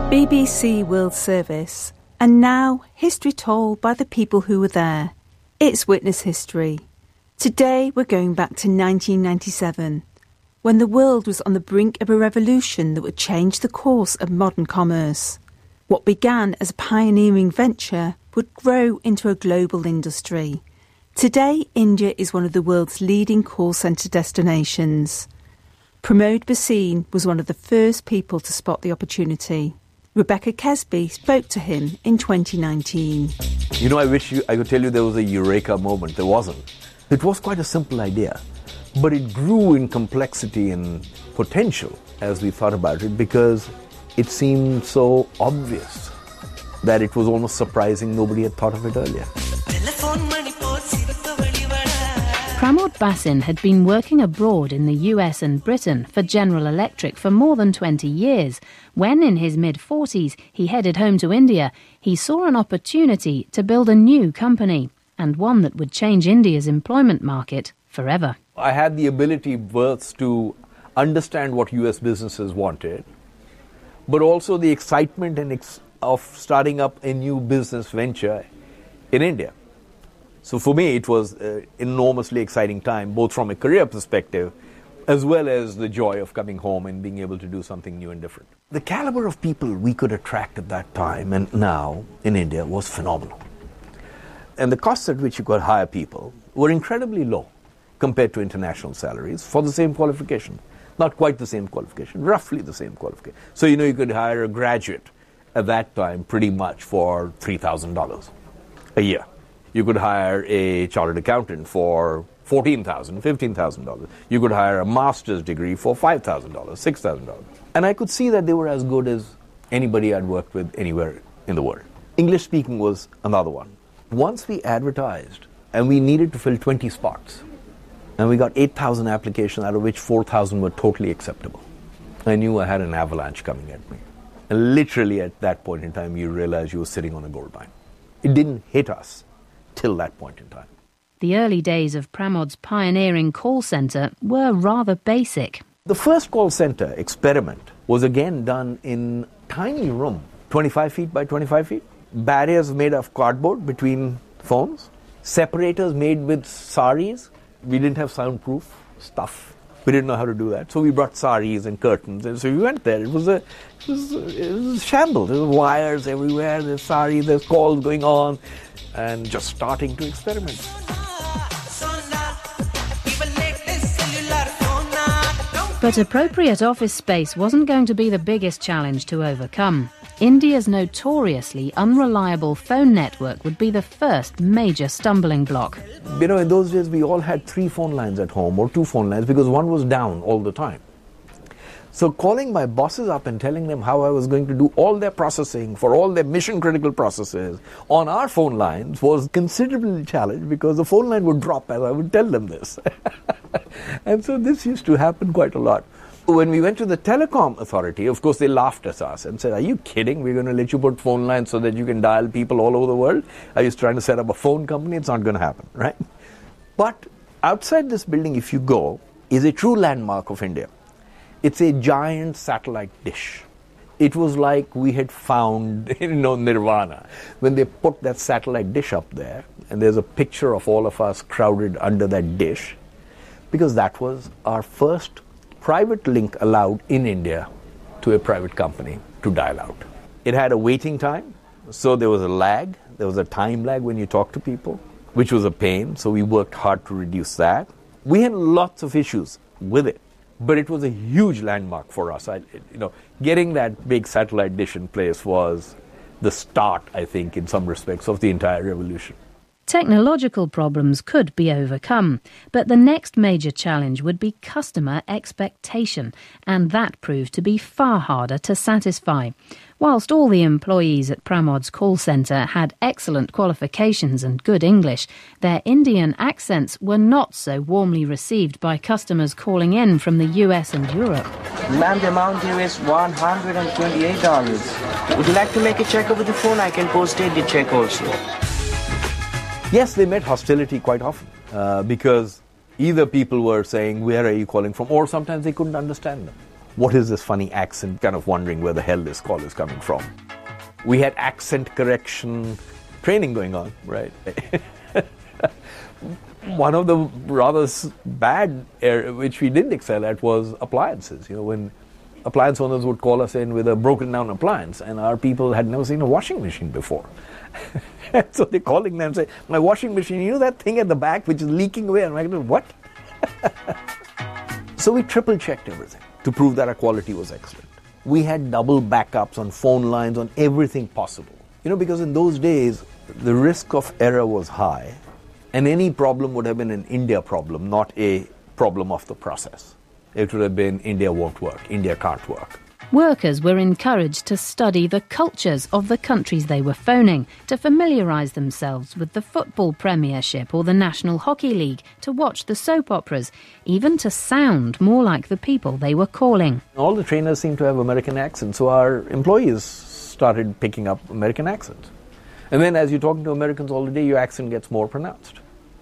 BBC World Service, and now history told by the people who were there. It's Witness History. Today we're going back to 1997, when the world was on the brink of a revolution that would change the course of modern commerce. What began as a pioneering venture would grow into a global industry. Today, India is one of the world's leading call centre destinations. Pramod Bhasin was one of the first people to spot the opportunity. Rebecca Kesby spoke to him in 2019. I wish I could tell you there was a eureka moment. There wasn't. It was quite a simple idea, but it grew in complexity and potential as we thought about it because it seemed so obvious that it was almost surprising nobody had thought of it earlier. Pramod Bhasin had been working abroad in the US and Britain for General Electric for more than 20 years. When, in his mid-40s, he headed home to India, he saw an opportunity to build a new company, and one that would change India's employment market forever. I had the ability both to understand what US businesses wanted, but also the excitement of starting up a new business venture in India. So for me, it was an enormously exciting time, both from a career perspective, as well as the joy of coming home and being able to do something new and different. The caliber of people we could attract at that time and now in India was phenomenal. And the costs at which you could hire people were incredibly low compared to international salaries for the same qualification. Not quite the same qualification, roughly the same qualification. So, you could hire a graduate at that time pretty much for $3,000 a year. You could hire a chartered accountant for $14,000, $15,000. You could hire a master's degree for $5,000, $6,000. And I could see that they were as good as anybody I'd worked with anywhere in the world. English speaking was another one. Once we advertised, and we needed to fill 20 spots, and we got 8,000 applications, out of which 4,000 were totally acceptable. I knew I had an avalanche coming at me. And literally at that point in time, you realize you were sitting on a gold mine. It didn't hit us till that point in time. The early days of Pramod's pioneering call centre were rather basic. The first call centre experiment was again done in a tiny room, 25 feet by 25 feet. Barriers made of cardboard between phones. Separators made with saris. We didn't have soundproof stuff. We didn't know how to do that. So we brought saris and curtains. And so we went there. It was a shambles. There were wires everywhere. There's saris, there's calls going on. And just starting to experiment. But appropriate office space wasn't going to be the biggest challenge to overcome. India's notoriously unreliable phone network would be the first major stumbling block. In those days we all had 3 phone lines at home or 2 phone lines because one was down all the time. So calling my bosses up and telling them how I was going to do all their processing for all their mission-critical processes on our phone lines was considerably challenged because the phone line would drop as I would tell them this. And so this used to happen quite a lot. When we went to the telecom authority, of course, they laughed at us and said, "Are you kidding? We're going to let you put phone lines so that you can dial people all over the world? Are you trying to set up a phone company? It's not going to happen," right? But outside this building, if you go, is a true landmark of India. It's a giant satellite dish. It was like we had found, nirvana. When they put that satellite dish up there, and there's a picture of all of us crowded under that dish, because that was our first private link allowed in India to a private company to dial out. It had a waiting time, so there was a lag. There was a time lag when you talk to people, which was a pain, so we worked hard to reduce that. We had lots of issues with it. But it was a huge landmark for us. Getting that big satellite dish in place was the start, I think, in some respects, of the entire revolution. Technological problems could be overcome, but the next major challenge would be customer expectation, and that proved to be far harder to satisfy. Whilst all the employees at Pramod's call centre had excellent qualifications and good English, their Indian accents were not so warmly received by customers calling in from the US and Europe. Ma'am, the amount due is $128. Would you like to make a check over the phone? I can post-date the check also. Yes, they met hostility quite often because either people were saying, "Where are you calling from?" or sometimes they couldn't understand them. what is this funny accent, kind of wondering where the hell this call is coming from. We had accent correction training going on, right? One of the rather bad area which we didn't excel at was appliances. When appliance owners would call us in with a broken down appliance, and our people had never seen a washing machine before. So they're calling them and say, my washing machine, that thing at the back which is leaking away. And I'm like, what? So we triple checked everything to prove that our quality was excellent. We had double backups on phone lines, on everything possible. Because in those days, the risk of error was high, and any problem would have been an India problem, not a problem of the process. It would have been India won't work, India can't work. Workers were encouraged to study the cultures of the countries they were phoning, to familiarise themselves with the football premiership or the National Hockey League, to watch the soap operas, even to sound more like the people they were calling. All the trainers seemed to have American accents, so our employees started picking up American accents. And then as you're talking to Americans all the day, your accent gets more pronounced.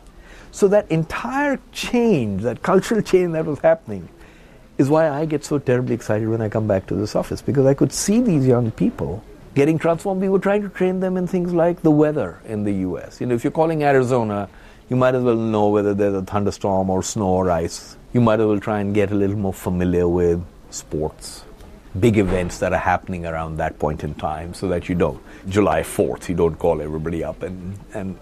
So that entire change, that cultural change that was happening, is why I get so terribly excited when I come back to this office, because I could see these young people getting transformed. We were trying to train them in things like the weather in the U.S. If you're calling Arizona, you might as well know whether there's a thunderstorm or snow or ice. You might as well try and get a little more familiar with sports, big events that are happening around that point in time, so that you don't, July 4th, you don't call everybody up and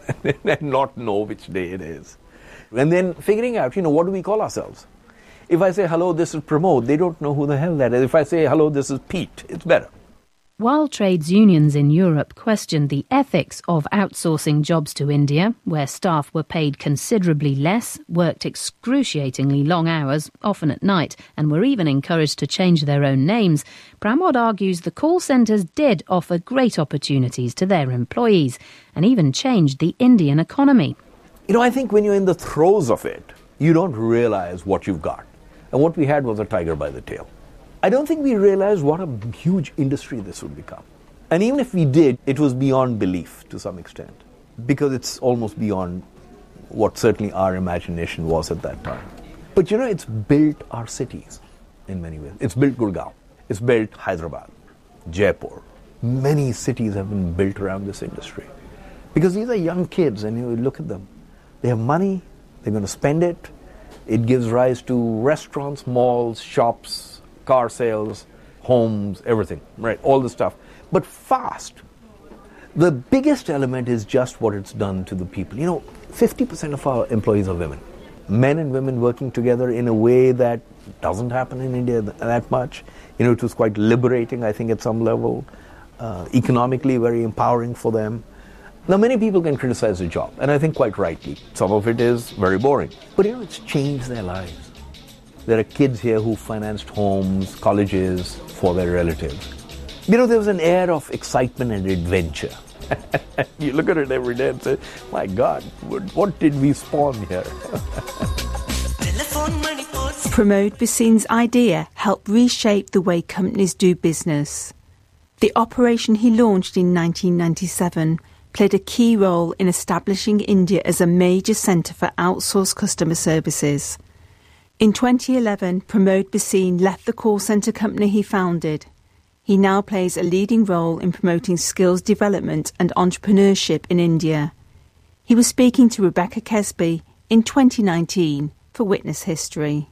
not know which day it is. And then figuring out, what do we call ourselves? If I say, hello, this is Pramod, they don't know who the hell that is. If I say, hello, this is Pete, it's better. While trades unions in Europe questioned the ethics of outsourcing jobs to India, where staff were paid considerably less, worked excruciatingly long hours, often at night, and were even encouraged to change their own names, Pramod argues the call centres did offer great opportunities to their employees and even changed the Indian economy. I think when you're in the throes of it, you don't realize what you've got. And what we had was a tiger by the tail. I don't think we realized what a huge industry this would become. And even if we did, it was beyond belief to some extent, because it's almost beyond what certainly our imagination was at that time. But it's built our cities in many ways. It's built Gurgaon. It's built Hyderabad, Jaipur. Many cities have been built around this industry. Because these are young kids, and you look at them. They have money, they're going to spend it. It gives rise to restaurants, malls, shops, car sales, homes, everything, right? All the stuff. But fast. The biggest element is just what it's done to the people. 50% of our employees are women. Men and women working together in a way that doesn't happen in India that much. It was quite liberating, I think, at some level. Economically very empowering for them. Now, many people can criticize the job, and I think quite rightly. Some of it is very boring. But it's changed their lives. There are kids here who financed homes, colleges for their relatives. There was an air of excitement and adventure. You look at it every day and say, my God, what did we spawn here? Pramod Bhasin's idea helped reshape the way companies do business. The operation he launched in 1997 played a key role in establishing India as a major centre for outsourced customer services. In 2011, Pramod Bhasin left the call centre company he founded. He now plays a leading role in promoting skills development and entrepreneurship in India. He was speaking to Rebecca Kesby in 2019 for Witness History.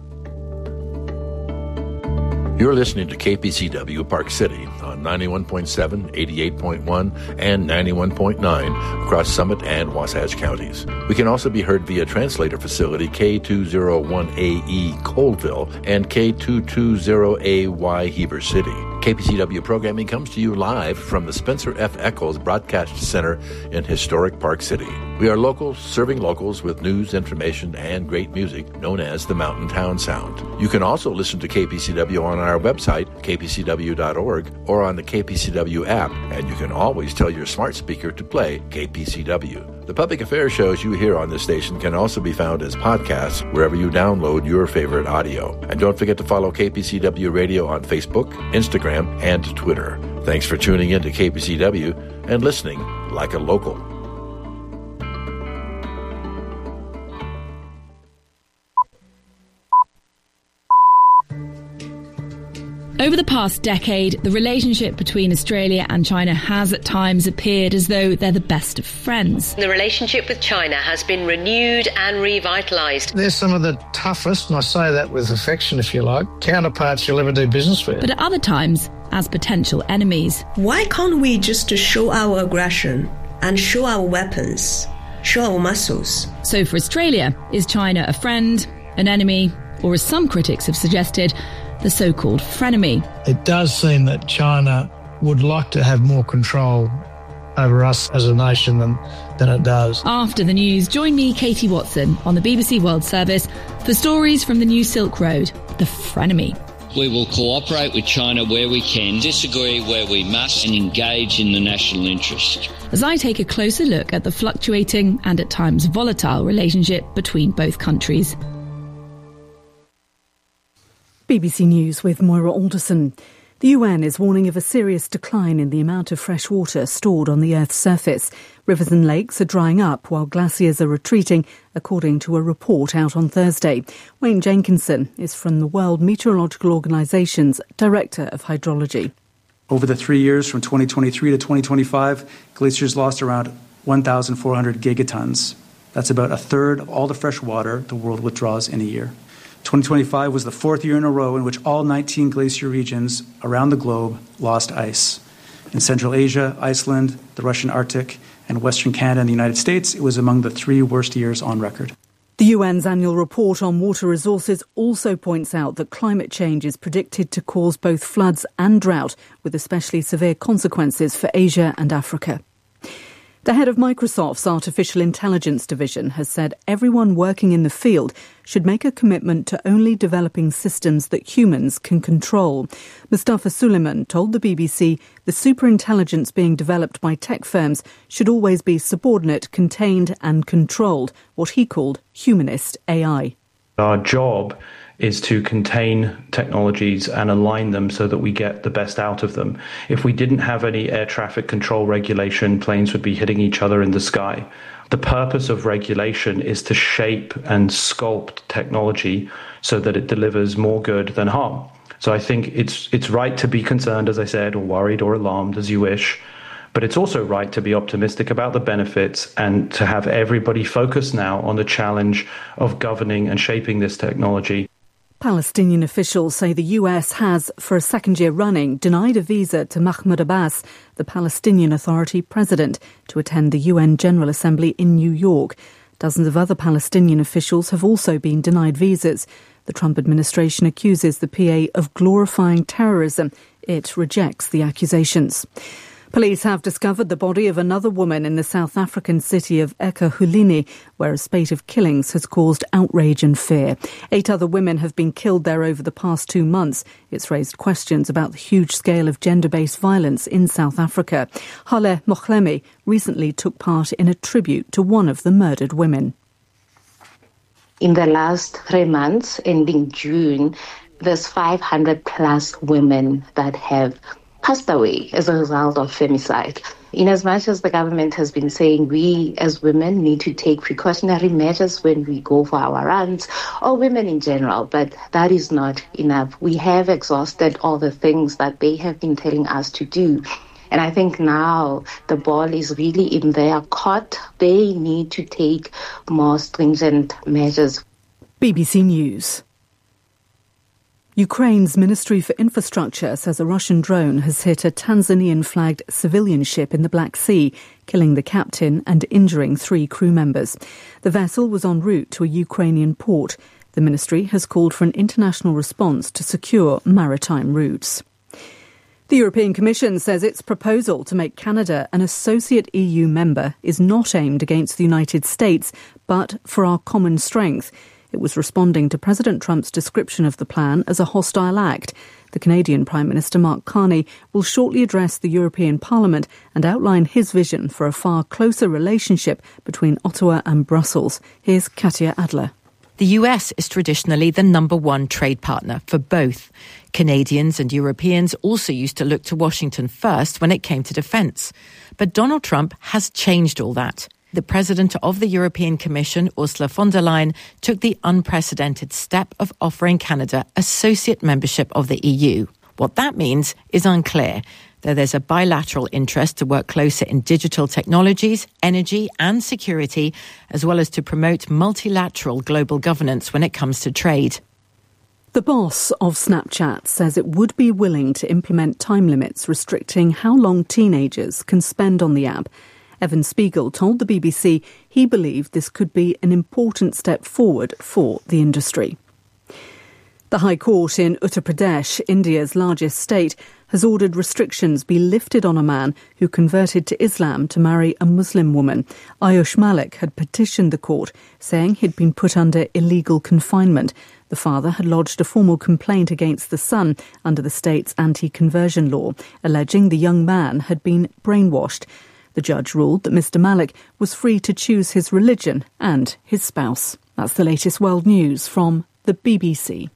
You're listening to KPCW Park City on 91.7, 88.1, and 91.9 across Summit and Wasatch counties. We can also be heard via translator facility K201AE Colville and K220AY Heber City. KPCW programming comes to you live from the Spencer F. Eccles Broadcast Center in historic Park City. We are local, serving locals with news, information, and great music known as the Mountain Town Sound. You can also listen to KPCW on our website, kpcw.org, or on the KPCW app, and you can always tell your smart speaker to play KPCW. The public affairs shows you hear on this station can also be found as podcasts wherever you download your favorite audio. And don't forget to follow KPCW Radio on Facebook, Instagram, and Twitter. Thanks for tuning in to KPCW and listening like a local. Over the past decade, the relationship between Australia and China has at times appeared as though they're the best of friends. The relationship with China has been renewed and revitalised. They're some of the toughest, and I say that with affection if you like, counterparts you'll ever do business with. But at other times, as potential enemies. Why can't we just show our aggression and show our weapons, show our muscles? So for Australia, is China a friend, an enemy, or as some critics have suggested, the so-called frenemy? It does seem that China would like to have more control over us as a nation than it does. After the news, join me, Katie Watson, on the BBC World Service for stories from the new Silk Road, the frenemy. We will cooperate with China where we can, disagree where we must, and engage in the national interest. As I take a closer look at the fluctuating and at times volatile relationship between both countries. BBC News with Moira Alderson. The UN is warning of a serious decline in the amount of fresh water stored on the Earth's surface. Rivers and lakes are drying up while glaciers are retreating, according to a report out on Thursday. Wayne Jenkinson is from the World Meteorological Organization's Director of Hydrology. Over the 3 years from 2023 to 2025, glaciers lost around 1,400 gigatons. That's about a third of all the fresh water the world withdraws in a year. 2025 was the fourth year in a row in which all 19 glacier regions around the globe lost ice. In Central Asia, Iceland, the Russian Arctic, and Western Canada and the United States, it was among the 3 worst years on record. The UN's annual report on water resources also points out that climate change is predicted to cause both floods and drought, with especially severe consequences for Asia and Africa. The head of Microsoft's artificial intelligence division has said everyone working in the field should make a commitment to only developing systems that humans can control. Mustafa Suleiman told the BBC the superintelligence being developed by tech firms should always be subordinate, contained and controlled, what he called humanist AI. Our job is to contain technologies and align them so that we get the best out of them. If we didn't have any air traffic control regulation, planes would be hitting each other in the sky. The purpose of regulation is to shape and sculpt technology so that it delivers more good than harm. So I think it's right to be concerned, as I said, or worried or alarmed, as you wish. But it's also right to be optimistic about the benefits and to have everybody focus now on the challenge of governing and shaping this technology. Palestinian officials say the US has, for a second year running, denied a visa to Mahmoud Abbas, the Palestinian Authority president, to attend the UN General Assembly in New York. Dozens of other Palestinian officials have also been denied visas. The Trump administration accuses the PA of glorifying terrorism. It rejects the accusations. Police have discovered the body of another woman in the South African city of Ekurhuleni, where a spate of killings has caused outrage and fear. 8 other women have been killed there over the past 2 months. It's raised questions about the huge scale of gender-based violence in South Africa. Hale Mokhlemi recently took part in a tribute to one of the murdered women. In the last 3 months, ending June, there's 500 plus women that have passed away as a result of femicide. In as much as the government has been saying we as women need to take precautionary measures when we go for our runs, or women in general, but that is not enough. We have exhausted all the things that they have been telling us to do. And I think now the ball is really in their court. They need to take more stringent measures. BBC News. Ukraine's Ministry for Infrastructure says a Russian drone has hit a Tanzanian-flagged civilian ship in the Black Sea, killing the captain and injuring 3 crew members. The vessel was en route to a Ukrainian port. The ministry has called for an international response to secure maritime routes. The European Commission says its proposal to make Canada an associate EU member is not aimed against the United States, but for our common strength. It was responding to President Trump's description of the plan as a hostile act. The Canadian Prime Minister Mark Carney will shortly address the European Parliament and outline his vision for a far closer relationship between Ottawa and Brussels. Here's Katia Adler. The US is traditionally the number one trade partner for both. Canadians and Europeans also used to look to Washington first when it came to defence. But Donald Trump has changed all that. The president of the European Commission, Ursula von der Leyen, took the unprecedented step of offering Canada associate membership of the EU. What that means is unclear, though there's a bilateral interest to work closer in digital technologies, energy and security, as well as to promote multilateral global governance when it comes to trade. The boss of Snapchat says it would be willing to implement time limits restricting how long teenagers can spend on the app. Evan Spiegel told the BBC he believed this could be an important step forward for the industry. The High Court in Uttar Pradesh, India's largest state, has ordered restrictions be lifted on a man who converted to Islam to marry a Muslim woman. Ayush Malik had petitioned the court, saying he'd been put under illegal confinement. The father had lodged a formal complaint against the son under the state's anti-conversion law, alleging the young man had been brainwashed. The judge ruled that Mr. Malik was free to choose his religion and his spouse. That's the latest world news from the BBC.